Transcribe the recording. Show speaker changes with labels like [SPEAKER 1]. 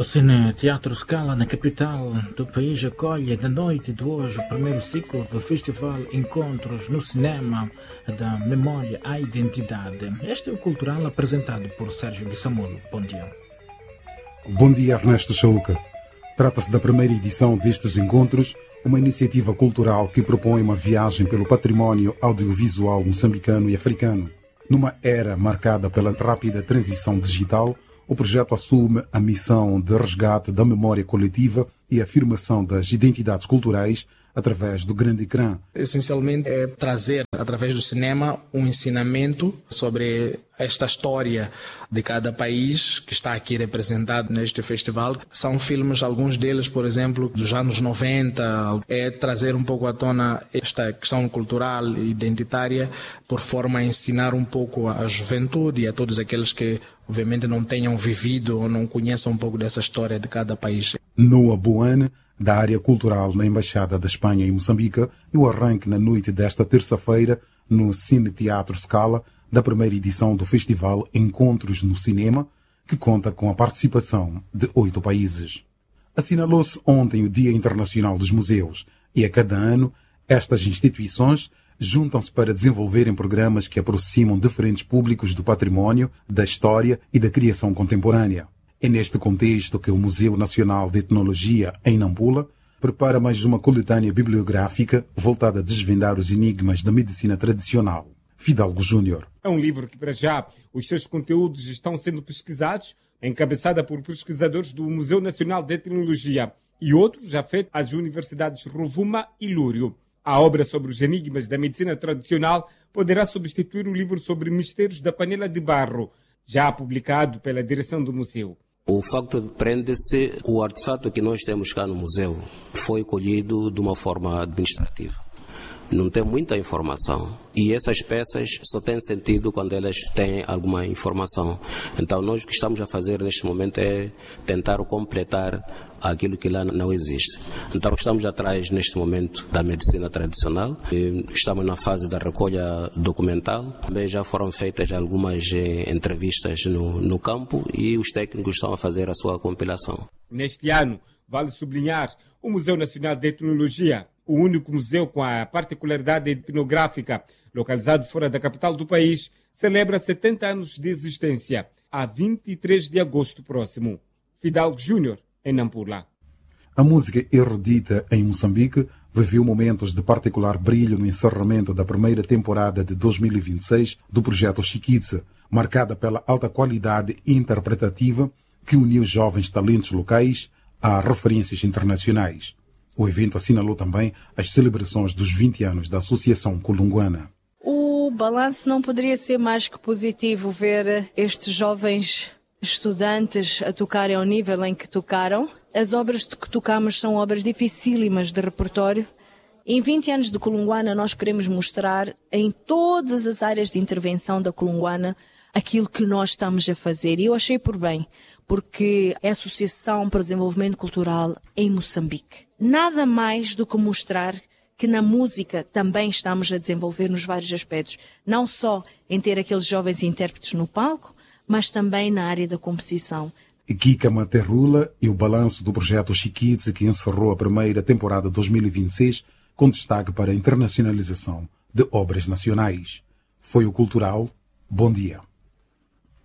[SPEAKER 1] O Cine Teatro Scala, na capital do país, acolhe da noite de hoje o primeiro ciclo do Festival Encontros no Cinema da Memória à Identidade. Este é o cultural apresentado por Sérgio Guissamulo. Bom dia.
[SPEAKER 2] Bom dia, Ernesto Chauca. Trata-se da primeira edição destes encontros, uma iniciativa cultural que propõe uma viagem pelo património audiovisual moçambicano e africano. Numa era marcada pela rápida transição digital, o projeto assume a missão de resgate da memória coletiva e afirmação das identidades culturais através do grande ecrã.
[SPEAKER 3] Essencialmente é trazer, através do cinema, um ensinamento sobre esta história de cada país que está aqui representado neste festival. São filmes, alguns deles, por exemplo, dos anos 90, é trazer um pouco à tona esta questão cultural e identitária, por forma a ensinar um pouco à juventude e a todos aqueles que, obviamente, não tenham vivido ou não conheçam um pouco dessa história de cada país.
[SPEAKER 2] Noah Buane, da área cultural na Embaixada da Espanha em Moçambique, e o arranque na noite desta terça-feira no Cine Teatro Scala da primeira edição do Festival Encontros no Cinema, que conta com a participação de 8 países. Assinalou-se ontem o Dia Internacional dos Museus e a cada ano estas instituições juntam-se para desenvolverem programas que aproximam diferentes públicos do património, da história e da criação contemporânea. É neste contexto que o Museu Nacional de Etnologia, em Nampula, prepara mais uma coletânea bibliográfica voltada a desvendar os enigmas da medicina tradicional. Fidalgo Júnior.
[SPEAKER 4] É um livro que, para já, os seus conteúdos estão sendo pesquisados, encabeçada por pesquisadores do Museu Nacional de Etnologia e outros já feito às universidades Rovuma e Lúrio. A obra sobre os enigmas da medicina tradicional poderá substituir o livro sobre mistérios da panela de barro, já publicado pela direção do museu.
[SPEAKER 5] O facto prende-se o artefato que nós temos cá no museu. Foi colhido de uma forma administrativa. Não tem muita informação. E essas peças só têm sentido quando elas têm alguma informação. Então, nós o que estamos a fazer neste momento é tentar completar aquilo que lá não existe. Então, estamos atrás, neste momento, da medicina tradicional. Estamos na fase da recolha documental. Também já foram feitas algumas entrevistas no campo e os técnicos estão a fazer a sua compilação.
[SPEAKER 4] Neste ano, vale sublinhar, o Museu Nacional de Etnologia, o único museu com a particularidade etnográfica, localizado fora da capital do país, celebra 70 anos de existência, a 23 de agosto próximo. Fidalgo Júnior, em Nampula.
[SPEAKER 2] A música erudita em Moçambique viveu momentos de particular brilho no encerramento da primeira temporada de 2026 do projeto Chiquitze, marcada pela alta qualidade interpretativa que uniu jovens talentos locais a referências internacionais. O evento assinalou também as celebrações dos 20 anos da Associação Kulunguana.
[SPEAKER 6] O balanço não poderia ser mais que positivo ver estes jovens estudantes a tocarem ao nível em que tocaram. As obras que tocamos são obras dificílimas de repertório. Em 20 anos de Kulunguana nós queremos mostrar em todas as áreas de intervenção da Kulunguana aquilo que nós estamos a fazer. E eu achei por bem, porque é a Associação para o Desenvolvimento Cultural em Moçambique. Nada mais do que mostrar que na música também estamos a desenvolver nos vários aspectos. Não só em ter aqueles jovens intérpretes no palco, mas também na área da composição.
[SPEAKER 2] Kika Materrula e o balanço do projeto Chiquitze, que encerrou a primeira temporada de 2026, com destaque para a internacionalização de obras nacionais. Foi o Cultural. Bom dia.